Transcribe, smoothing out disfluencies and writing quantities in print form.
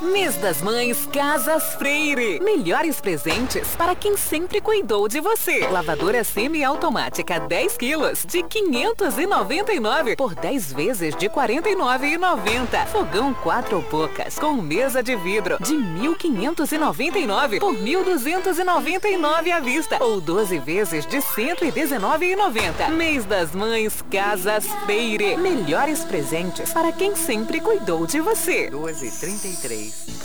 Mês das Mães Casas Freire. Melhores presentes para quem sempre cuidou de você. Lavadora semiautomática 10 quilos de 599 por 10 vezes de 49,90. Fogão 4 bocas com mesa de vidro de 1.599 por 1.299 à vista ou 12 vezes de 119,90. Mês das Mães Casas Freire. Melhores presentes para quem sempre cuidou de você. 12h33.